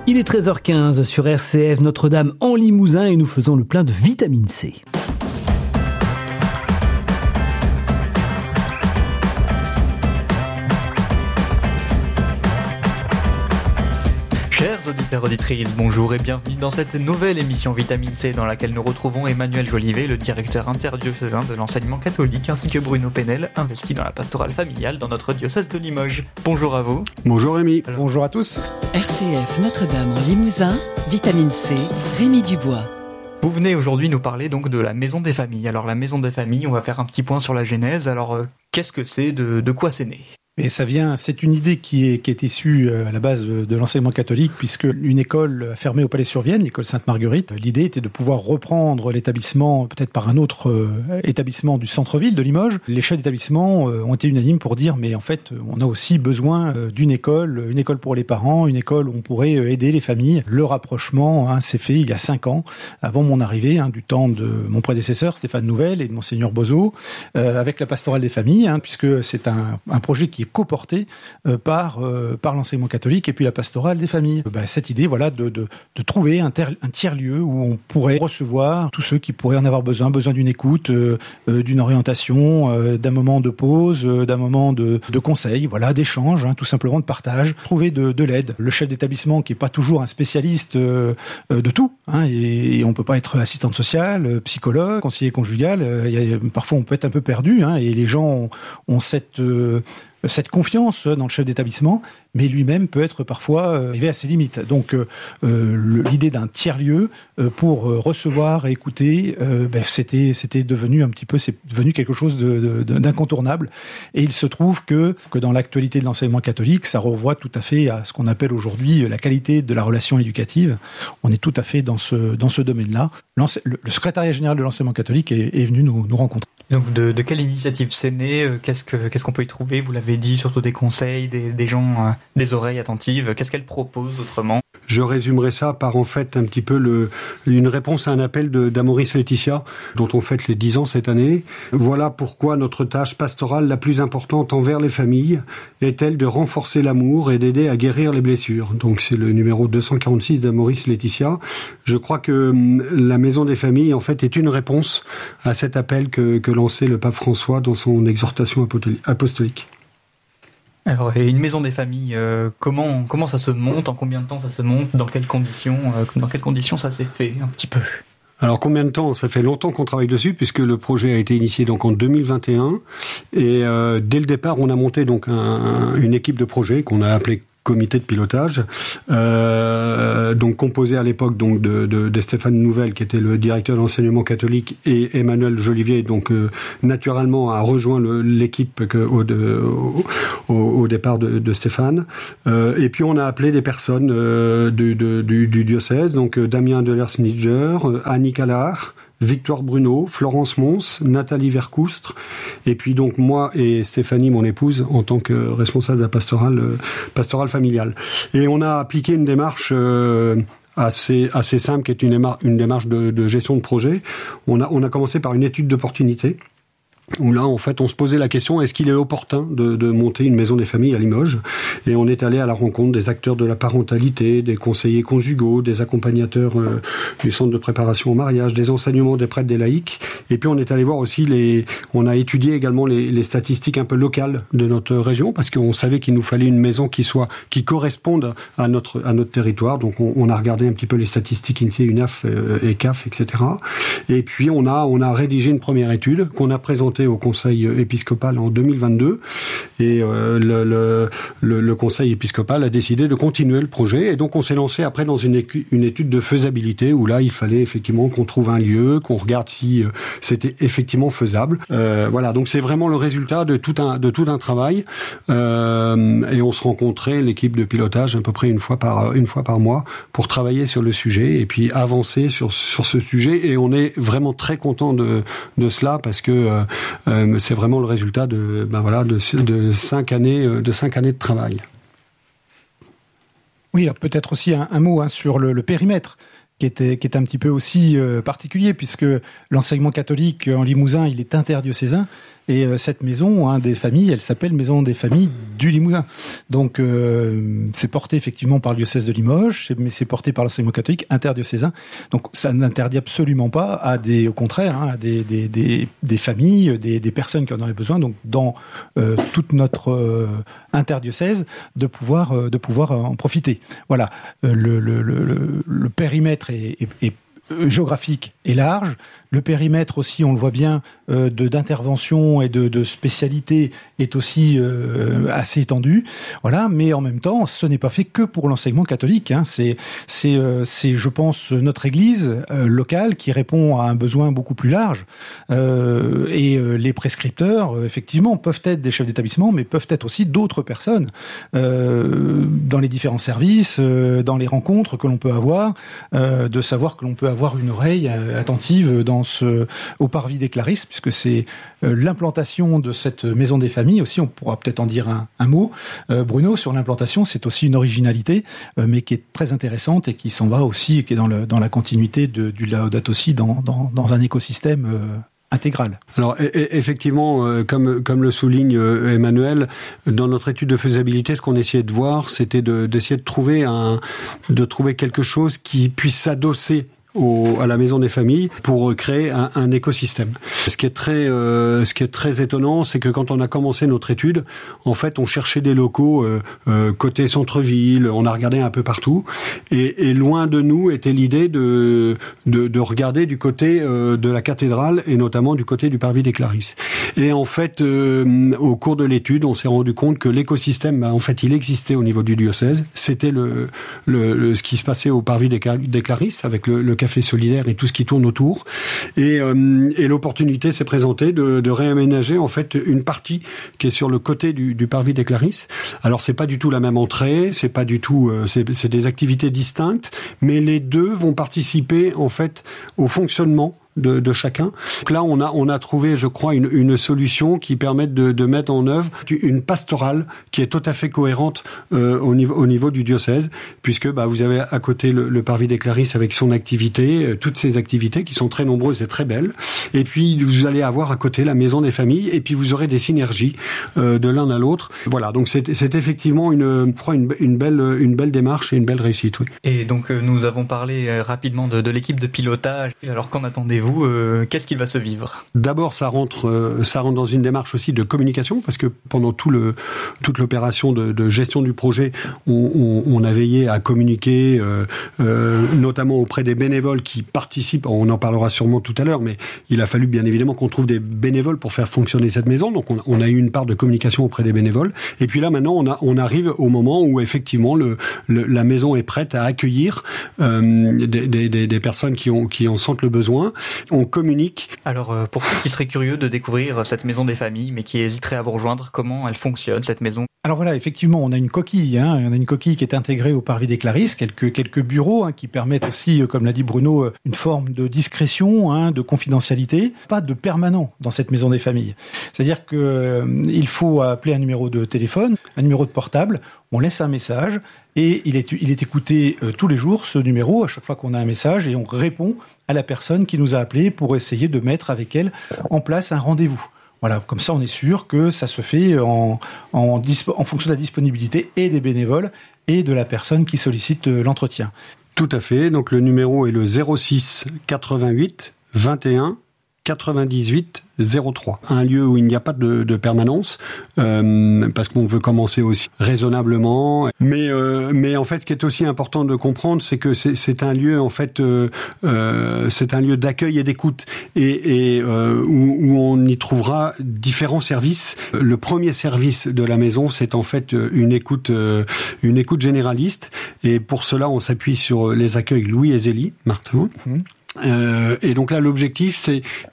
Il est 13h15 sur RCF Notre-Dame en Limousin et nous faisons le plein de vitamine C. Chers auditeurs, auditrices, bonjour et bienvenue dans cette nouvelle émission Vitamine C dans laquelle nous retrouvons Emmanuel Jolivet, le directeur interdiocésain de l'enseignement catholique, ainsi que Bruno Penel, investi dans la pastorale familiale dans notre diocèse de Limoges. Bonjour à vous. Bonjour Rémi. Bonjour à tous. RCF Notre-Dame en Limousin, Vitamine C, Rémi Dubois. Vous venez aujourd'hui nous parler donc de la Maison des Familles. Alors la Maison des Familles, on va faire un petit point sur la genèse. Alors qu'est-ce que c'est, de quoi c'est né ? Et c'est une idée qui est issue à la base de l'enseignement catholique, puisque une école fermée au Palais-sur-Vienne, l'école Sainte-Marguerite, l'idée était de pouvoir reprendre l'établissement, peut-être par un autre établissement du centre-ville de Limoges. Les chefs d'établissement ont été unanimes pour dire, mais en fait, on a aussi besoin d'une école, une école pour les parents, une école où on pourrait aider les familles. Le rapprochement s'est fait il y a 5 ans, avant mon arrivée, du temps de mon prédécesseur, Stéphane Nouvel, et de Monseigneur Bozo, avec la pastorale des familles, puisque c'est un projet qui est coporté par l'enseignement catholique et puis la pastorale des familles. Cette idée, de trouver un tiers-lieu où on pourrait recevoir tous ceux qui pourraient en avoir besoin d'une écoute, d'une orientation, d'un moment de pause, d'un moment de conseil, d'échange, tout simplement de partage, trouver de l'aide. Le chef d'établissement qui est pas toujours un spécialiste de tout, et on peut pas être assistante sociale, psychologue, conseiller conjugal, parfois on peut être un peu perdu, et les gens ont cette confiance dans le chef d'établissement, mais lui-même peut être parfois arrivé à ses limites. Donc l'idée d'un tiers-lieu pour recevoir et écouter, c'était devenu c'est devenu quelque chose d'incontournable. Et il se trouve que dans l'actualité de l'enseignement catholique, ça renvoie tout à fait à ce qu'on appelle aujourd'hui la qualité de la relation éducative. On est tout à fait dans ce domaine-là. Le secrétariat général de l'enseignement catholique est venu nous rencontrer. Donc de quelle initiative c'est né ? Qu'est-ce qu'on peut y trouver ? Vous l'avez dit, surtout des conseils, des gens, des oreilles attentives. Qu'est-ce qu'elle propose autrement ? Je résumerai ça par en fait un petit peu une réponse à un appel d'Amoris Laetitia, dont on fête les 10 ans cette année. Voilà pourquoi notre tâche pastorale la plus importante envers les familles est-elle de renforcer l'amour et d'aider à guérir les blessures. Donc c'est le numéro 246 d'Amoris Laetitia. Je crois que la Maison des Familles en fait est une réponse à cet appel que lançait le pape François dans son exhortation apostolique. Alors, une Maison des Familles, comment ça se monte ? En combien de temps ça se monte ? Dans quelles conditions ça s'est fait un petit peu ? Alors combien de temps ? Ça fait longtemps qu'on travaille dessus puisque le projet a été initié donc en 2021 et dès le départ on a monté donc une équipe de projet qu'on a appelée comité de pilotage, donc composé à l'époque donc de Stéphane Nouvel qui était le directeur de l'enseignement catholique et Emmanuel Jolivet donc naturellement a rejoint l'équipe au départ de Stéphane, et puis on a appelé des personnes du diocèse, donc Damien Delers-Nidger, Annie Callard, Victoire Bruno, Florence Mons, Nathalie Vercoustre, et puis donc moi et Stéphanie, mon épouse, en tant que responsable de la pastorale familiale. Et on a appliqué une démarche assez simple, qui est une démarche de gestion de projet. On a commencé par une étude d'opportunité, où là, en fait, on se posait la question, est-ce qu'il est opportun de monter une maison des familles à Limoges ? Et on est allé à la rencontre des acteurs de la parentalité, des conseillers conjugaux, des accompagnateurs du centre de préparation au mariage, des enseignements des prêtres, des laïcs. Et puis, on est allé voir aussi on a étudié également les statistiques un peu locales de notre région, parce qu'on savait qu'il nous fallait une maison qui corresponde à notre territoire. Donc, on a regardé un petit peu les statistiques INSEE, UNAF et CAF, etc. Et puis, on a rédigé une première étude qu'on a présentée au Conseil épiscopal en 2022 et le Conseil épiscopal a décidé de continuer le projet et donc on s'est lancé après dans une étude de faisabilité où là il fallait effectivement qu'on trouve un lieu, qu'on regarde si c'était effectivement faisable. Voilà, donc c'est vraiment le résultat de tout un travail et on se rencontrait l'équipe de pilotage à peu près une fois par mois pour travailler sur le sujet et puis avancer sur ce sujet et on est vraiment très content de cela parce que c'est vraiment le résultat de 5 années de travail. Oui, alors peut-être aussi un mot sur le périmètre qui est un petit peu aussi particulier puisque l'enseignement catholique en Limousin, il est interdiocésain Et cette maison des familles, elle s'appelle Maison des familles du Limousin. Donc c'est porté effectivement par le diocèse de Limoges, mais c'est porté par l'enseignement catholique interdiocésain. Donc ça n'interdit absolument pas au contraire, à des familles, des personnes qui en auraient besoin. Donc dans toute notre interdiocèse, de pouvoir en profiter. Voilà, le périmètre est géographique est large. Le périmètre aussi, on le voit bien, d'intervention et de spécialité est aussi assez étendu. Voilà, mais en même temps, ce n'est pas fait que pour l'enseignement catholique. C'est, je pense, notre Église locale qui répond à un besoin beaucoup plus large. Et les prescripteurs, effectivement, peuvent être des chefs d'établissement, mais peuvent être aussi d'autres personnes dans les différents services, dans les rencontres que l'on peut avoir, de savoir que l'on peut avoir une oreille attentive au Parvis des Clarisses, puisque c'est l'implantation de cette maison des familles aussi. On pourra peut-être en dire un mot. Bruno, sur l'implantation, c'est aussi une originalité, mais qui est très intéressante et qui s'en va aussi, et qui est dans la continuité du Laudato Si, dans un écosystème intégral. Alors effectivement, comme le souligne Emmanuel, dans notre étude de faisabilité, ce qu'on essayait de voir, c'était d'essayer de trouver quelque chose qui puisse s'adosser à la maison des familles pour créer un écosystème. Ce qui est très étonnant, c'est que quand on a commencé notre étude, en fait, on cherchait des locaux côté centre-ville, on a regardé un peu partout, et loin de nous était l'idée de regarder du côté de la cathédrale et notamment du côté du Parvis des Clarisses. Et en fait, au cours de l'étude, on s'est rendu compte que l'écosystème, en fait, il existait au niveau du diocèse. C'était ce qui se passait au Parvis des Clarisses avec le café solidaire et tout ce qui tourne autour. Et l'opportunité s'est présentée de réaménager en fait une partie qui est sur le côté du Parvis des Clarisses. Alors c'est pas du tout la même entrée, c'est pas du tout, c'est des activités distinctes, mais les deux vont participer en fait au fonctionnement de chacun. Donc là, on a trouvé, je crois, une solution qui permet de mettre en œuvre une pastorale qui est tout à fait cohérente au niveau du diocèse, puisque vous avez à côté le Parvis des Clarisses avec son activité, toutes ses activités qui sont très nombreuses et très belles, et puis vous allez avoir à côté la maison des familles, et puis vous aurez des synergies de l'un à l'autre. Voilà, donc c'est effectivement une belle démarche et une belle réussite. Oui. Et donc nous avons parlé rapidement de l'équipe de pilotage. Alors qu'en attendez-vous? Qu'est-ce qui va se vivre? D'abord, ça rentre dans une démarche aussi de communication, parce que pendant toute l'opération de gestion du projet, on a veillé à communiquer, notamment auprès des bénévoles qui participent. On en parlera sûrement tout à l'heure, mais il a fallu bien évidemment qu'on trouve des bénévoles pour faire fonctionner cette maison. Donc on a eu une part de communication auprès des bénévoles. Et puis là, maintenant, on arrive au moment où effectivement la maison est prête à accueillir des personnes qui en sentent le besoin. On communique. Alors, pour ceux qui seraient curieux de découvrir cette maison des familles, mais qui hésiteraient à vous rejoindre, comment elle fonctionne, cette maison? Alors voilà, effectivement, on a une coquille. On a une coquille qui est intégrée au Parvis des Clarisses, quelques bureaux qui permettent aussi, comme l'a dit Bruno, une forme de discrétion, de confidentialité. Pas de permanent dans cette maison des familles. C'est-à-dire que il faut appeler un numéro de téléphone, un numéro de portable. On laisse un message et il est écouté tous les jours, ce numéro, à chaque fois qu'on a un message, et on répond à la personne qui nous a appelé pour essayer de mettre avec elle en place un rendez-vous. Voilà, comme ça on est sûr que ça se fait en fonction de la disponibilité et des bénévoles et de la personne qui sollicite l'entretien. Tout à fait, donc le numéro est le 06 88 21 98 03. Un lieu où il n'y a pas de permanence, parce qu'on veut commencer aussi raisonnablement. Mais en fait, ce qui est aussi important de comprendre, c'est que c'est un lieu, en fait, c'est un lieu d'accueil et d'écoute, et où on y trouvera différents services. Le premier service de la maison, c'est en fait une écoute généraliste, et pour cela, on s'appuie sur les accueils Louis et Zélie Martin. Et donc là, l'objectif,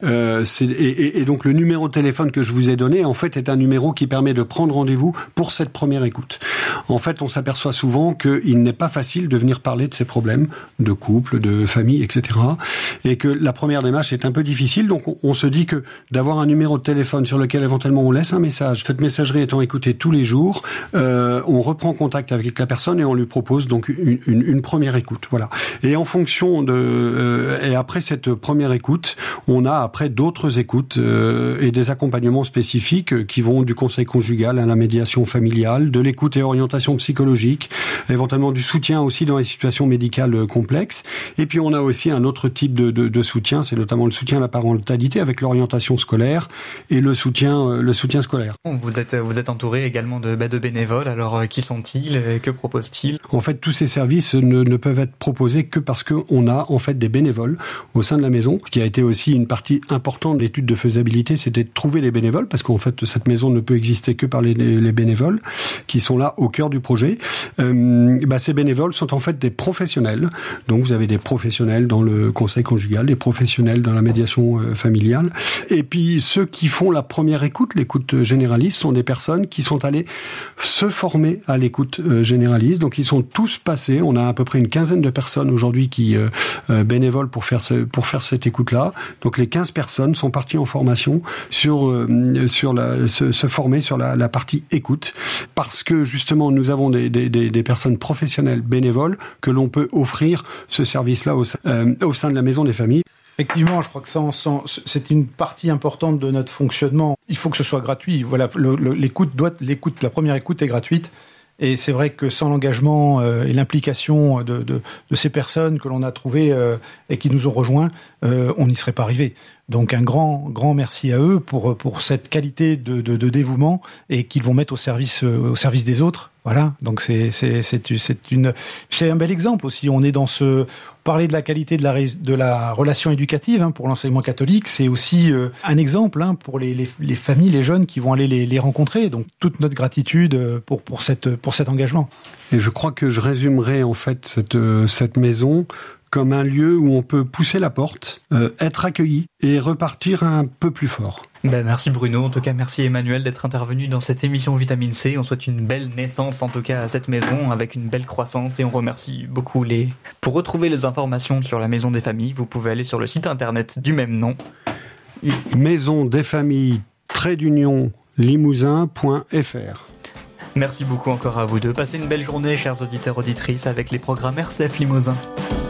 et donc le numéro de téléphone que je vous ai donné, en fait, est un numéro qui permet de prendre rendez-vous pour cette première écoute. En fait, on s'aperçoit souvent qu'il n'est pas facile de venir parler de ses problèmes de couple, de famille, etc. Et que la première démarche est un peu difficile. Donc, on se dit que d'avoir un numéro de téléphone sur lequel éventuellement on laisse un message, cette messagerie étant écoutée tous les jours, on reprend contact avec la personne et on lui propose donc une première écoute. Voilà. Et en fonction et après cette première écoute, on a après d'autres écoutes et des accompagnements spécifiques qui vont du conseil conjugal à la médiation familiale, de l'écoute et orientation psychologique, éventuellement du soutien aussi dans les situations médicales complexes. Et puis on a aussi un autre type de soutien, c'est notamment le soutien à la parentalité avec l'orientation scolaire et le soutien scolaire. Vous êtes entouré également de bénévoles, alors qui sont-ils et que proposent-ils? En fait, tous ces services ne peuvent être proposés que parce qu'on a en fait des bénévoles au sein de la maison. Ce qui a été aussi une partie importante de l'étude de faisabilité, c'était de trouver les bénévoles, parce qu'en fait, cette maison ne peut exister que par les bénévoles qui sont là au cœur du projet. Ces bénévoles sont en fait des professionnels. Donc, vous avez des professionnels dans le conseil conjugal, des professionnels dans la médiation familiale. Et puis, ceux qui font la première écoute, l'écoute généraliste, sont des personnes qui sont allées se former à l'écoute généraliste. Donc, ils sont tous passés. On a à peu près une quinzaine de personnes aujourd'hui qui bénévoles pour faire cette écoute-là. Donc, les 15 personnes sont parties en formation se former sur la partie écoute, parce que justement nous avons des personnes professionnelles bénévoles que l'on peut offrir ce service-là au sein de la maison des familles. Effectivement, je crois que c'est une partie importante de notre fonctionnement. Il faut que ce soit gratuit. Voilà, la première écoute est gratuite. Et c'est vrai que sans l'engagement et l'implication de ces personnes que l'on a trouvées et qui nous ont rejoints, on n'y serait pas arrivé. Donc un grand merci à eux pour cette qualité de dévouement et qu'ils vont mettre au service des autres. Voilà. Donc c'est un bel exemple aussi. On est dans parler de la qualité de la relation éducative pour l'enseignement catholique, c'est aussi un exemple pour les familles, les jeunes qui vont aller les rencontrer. Donc toute notre gratitude pour cet engagement. Et je crois que je résumerai en fait cette maison comme un lieu où on peut pousser la porte, être accueilli et repartir un peu plus fort. Merci Bruno, en tout cas merci Emmanuel d'être intervenu dans cette émission Vitamine C. On souhaite une belle naissance en tout cas à cette maison avec une belle croissance et on remercie beaucoup Pour retrouver les informations sur la Maison des Familles, vous pouvez aller sur le site internet du même nom. Maison des Familles limousin.fr. Merci beaucoup encore à vous deux. Passez une belle journée chers auditeurs auditrices avec les programmes RCF Limousin.